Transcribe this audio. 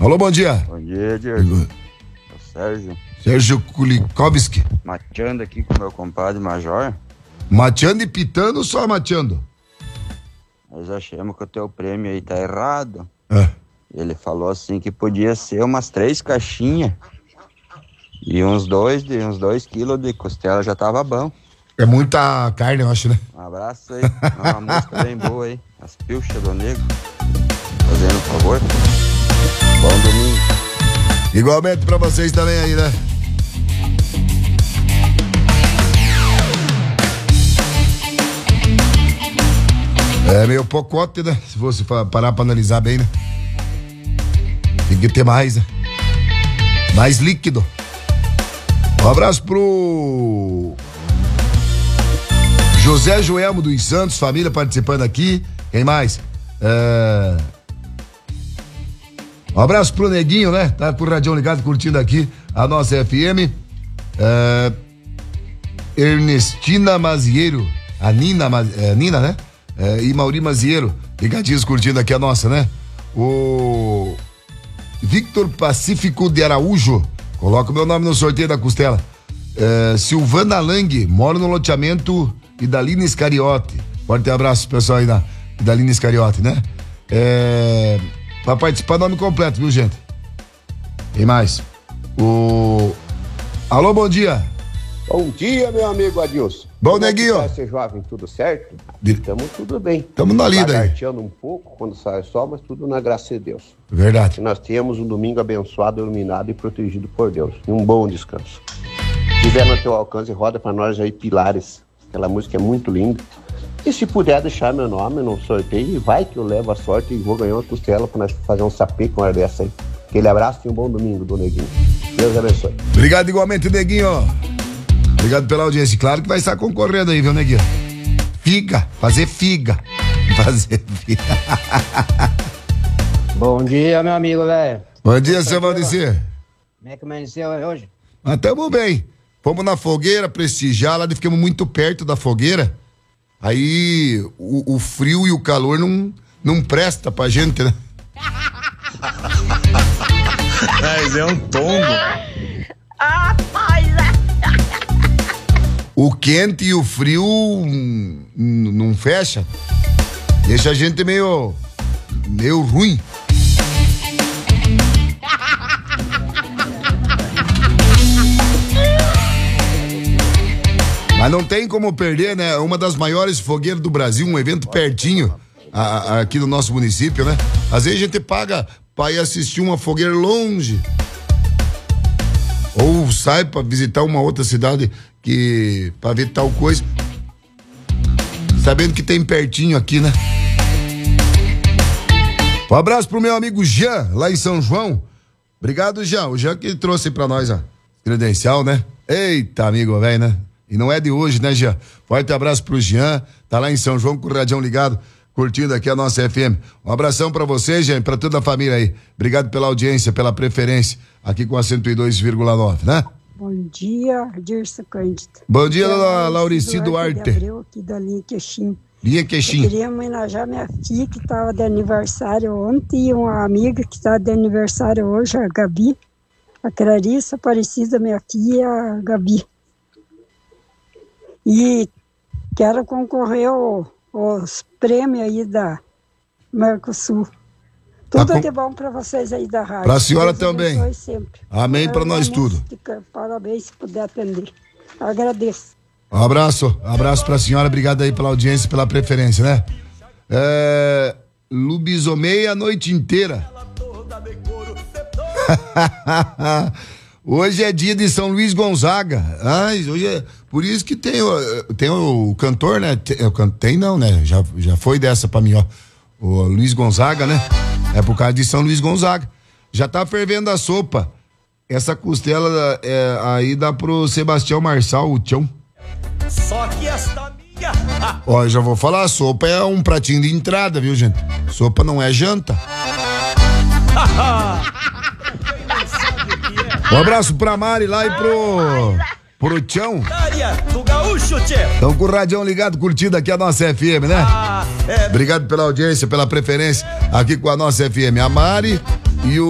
Alô, bom dia. Bom dia, Diego. É o Sérgio. Sérgio Kulikowski. Mateando aqui com meu compadre Major. Mateando e pitando ou só mateando? Nós achamos que o teu prêmio aí tá errado. É. Ele falou assim que podia ser umas 3 caixinhas. E uns 2 quilos de costela já tava bom. É muita carne, eu acho, né? Um abraço aí. Uma música bem boa aí. As pilchas do Negro. Fazendo um favor. Bom domingo. Igualmente pra vocês também aí, né? É meio pocote, né? Se você parar pra analisar bem, né? Tem que ter mais, né? Mais líquido. Um abraço pro José Joelmo dos Santos, família participando aqui. Quem mais? Um abraço pro Neguinho, né? Tá com o radião ligado, curtindo aqui a nossa FM. Ernestina Mazieiro, a Nina, né? E Mauri Mazieiro, ligadinhos curtindo aqui a nossa, né? O Victor Pacífico de Araújo, coloca o meu nome no sorteio da costela. Silvana Lang, moro no loteamento Idalina Iscariote. Forte abraço, pessoal aí da Idalina Iscariote, né? Pra participar, nome completo, viu, gente? Tem mais. Alô, bom dia. Bom dia, meu amigo Adilson. Bom, Neguinho. Como ser jovem, tudo certo? Estamos tudo bem. Estamos na lida aí. Lagarteando um pouco quando sai o sol, mas tudo na graça de Deus. Verdade. Que nós tenhamos um domingo abençoado, iluminado e protegido por Deus. E um bom descanso. Se tiver no teu alcance, roda pra nós aí Pilares. Aquela música é muito linda. E se puder deixar meu nome no sorteio, vai que eu levo a sorte e vou ganhar uma costela pra nós fazer um sapê com uma dessa aí. Aquele abraço e um bom domingo do Neguinho. Deus abençoe. Obrigado igualmente, Neguinho. Obrigado pela audiência. Claro que vai estar concorrendo aí, viu, Neguinho? Fazer figa. Bom dia, meu amigo, velho. Bom dia, seu Valdecir. Como é que amanheceu hoje? Mas tamo bem. Fomos na fogueira prestigiar, lá ficamos muito perto da fogueira. Aí o frio e o calor não presta pra gente, né? Mas é um tombo. O quente e o frio não fecha. Deixa a gente meio ruim. Mas não tem como perder, né? Uma das maiores fogueiras do Brasil, um evento pertinho aqui no nosso município, né? Às vezes a gente paga pra ir assistir uma fogueira longe. Ou sai pra visitar uma outra cidade pra ver tal coisa. Sabendo que tem pertinho aqui, né? Um abraço pro meu amigo Jean, lá em São João. Obrigado, Jean. O Jean que trouxe pra nós a credencial, né? Eita, amigo, velho, né? E não é de hoje, né, Jean? Forte abraço pro Jean, tá lá em São João com o radião ligado, curtindo aqui a nossa FM. Um abração pra você, Jean, pra toda a família aí. Obrigado pela audiência, pela preferência, aqui com a 102,9, né? Bom dia, Dirce Cândido. Bom dia, dona Laurici Duarte. Abreu, aqui da linha Queixinho. Linha Queixinho. Eu queria homenagear minha filha que estava de aniversário ontem e uma amiga que está de aniversário hoje, a Gabi. A Clarissa Aparecida, minha tia, a Gabi. E quero concorrer aos prêmios aí da Mercosul. Tudo de bom para vocês aí da rádio. Pra senhora Deus também. Sempre. Amém pra nós tudo. Parabéns se puder atender. Agradeço. Um abraço pra senhora, obrigado aí pela audiência, pela preferência, né? Lubisomei a noite inteira. Hoje é dia de São Luís Gonzaga. Hoje é, por isso que tem o cantor, né? Tem não, né? Já foi dessa pra mim, ó. O Luiz Gonzaga, né? É por causa de São Luís Gonzaga. Já tá fervendo a sopa. Essa costela aí dá pro Sebastião Marçal, o tchão. Só que esta minha... Ó, já vou falar, sopa é um pratinho de entrada, viu, gente? Sopa não é janta. Um abraço pra Mari lá e pro Tchão. Estão com o radião ligado, curtindo aqui a nossa FM, né? Obrigado pela audiência, pela preferência aqui com a nossa FM. A Mari e o